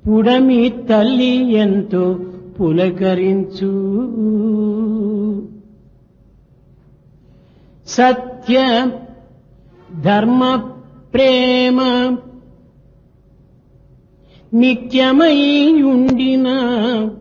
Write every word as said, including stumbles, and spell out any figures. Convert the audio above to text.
పుడమి తల్లి ఎంతో పులకరించు సత్య ధర్మ ప్రేమ నిత్యమై ఉండిన